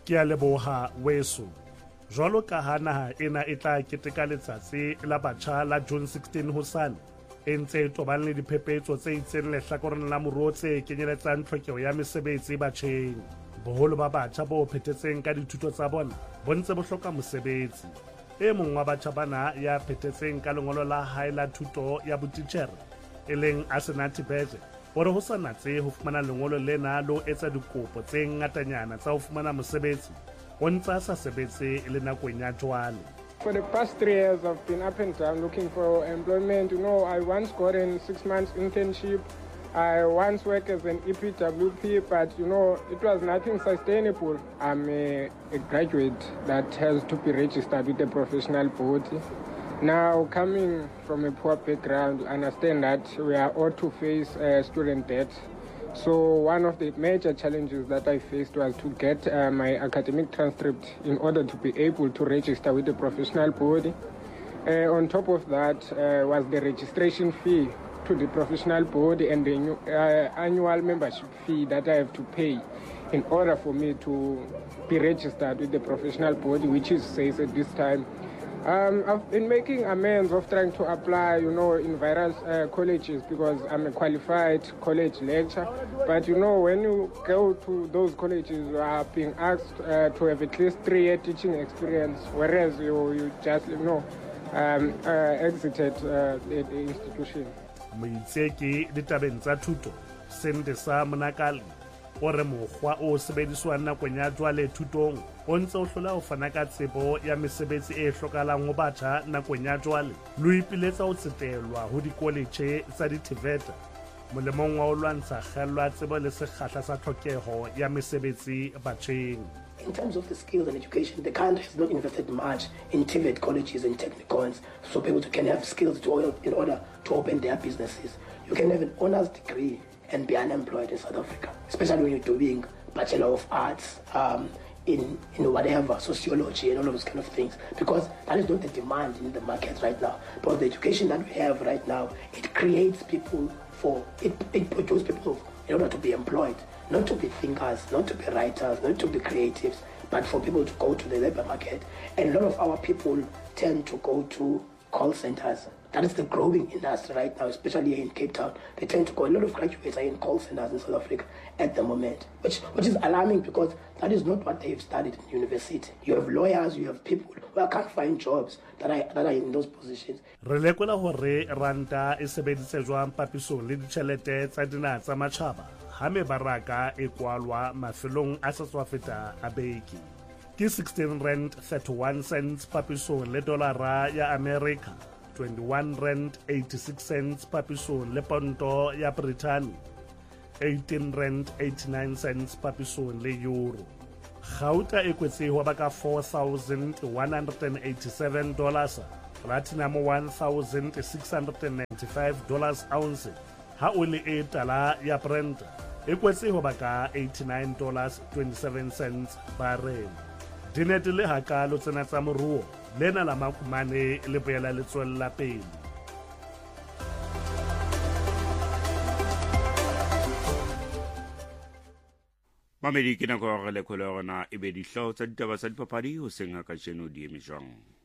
Ke a leboha weso. Jwalo ka ha naha ena e tla keteka letsatsi la batjha la June 16 hosane, e ntse e tobane le diphephetso tse itseng lehlakoreng la moruo tse kenyeletsang tlhokeho ya mesebetsi batjheng. Boholo ba batjha bo phethetseng ka dithuto tsa bona bo ntse bo hloka mosebetsi. E mong wa batjha bana ya phethetseng ka lengolo la hae la thuto ya botitjhere, e leng Asenathi Bhede, o re ho sa natse ho fumana lengolo lena le ho etsa dikopo tse ngatanyana tsa ho fumana mosebetsi, o ntse sa sebetse le nakong ya jwale. For the past 3 years, I've been up and down looking for employment. You know, I once got a 6 months internship. I once worked as an EPWP, but you know, it was nothing sustainable. I'm a graduate that has to be registered with a professional body. Now, coming from a poor background, I understand that we are all to face student debt. So one of the major challenges that I faced was to get my academic transcript in order to be able to register with the professional body. On top of that was the registration fee to the professional body and the annual membership fee that I have to pay in order for me to be registered with the professional body, which is says at this time. I've been making amends of trying to apply, you know, in various colleges because I'm a qualified college lecturer. But, you know, when you go to those colleges, you are being asked to have at least 3-year teaching experience, whereas you just, you know, exited the institution. Moitseki ditabeng tsa thuto Sende sa Monakali o re mokgwa o sebediswang nakong ya jwale thutong o ntse o hlola ho fana ka tsebo ya mesebetsi e hlokahalang ho batjha nakong ya jwale le ho ipiletsa ho tsetelwa ho dikoletjhe tsa di-TVET molemong wa ho lwantsha kgellwa tsebo le sekgahla sa tlhokeho ya mesebetsi batjheng. In terms of the skills and education, the country has not invested much in TVET colleges and technicons so people can have skills in order to open their businesses. You can have an honors degree and be unemployed in South Africa, especially when you're doing Bachelor of Arts in whatever, sociology and all of those kind of things, because that is not the demand in the market right now. But the education that we have right now, it creates people it produces people in order to be employed, not to be thinkers, not to be writers, not to be creatives, but for people to go to the labor market. And a lot of our people tend to go to call centers. That is the growing industry right now, especially here in Cape Town. They tend to go, a lot of graduates are in call centers in South Africa at the moment, which is alarming because that is not what they've studied in university. You have lawyers, you have people who can't find jobs that are in those positions. Re lekola hore ranta e sebeditse jwang papisong le ditjhelete tsa dinaha tsa matjhaba ha mebaraka e kwalwa mafelong a sa tswa feta a beke. Ke 16 rand 31 cents papisong le dolara ya America, 21 rand 86 cents papisong le ponto ya Britain, 18 rand 89 cents papisong le euro. Gauta e kwetse ho baka $4,187, platinum $1,695 ounce, ha oli e tala ya Brent e kwetse ho baka $89.27 barrel. Dinete le hakalo tsena tsa moruo lena la makumane le boela le tswella pele. Mamedi ke nako re le kholo rona e be dihlo tsa ditaba tsa dipapadi ho senga ka jeno di emisjong.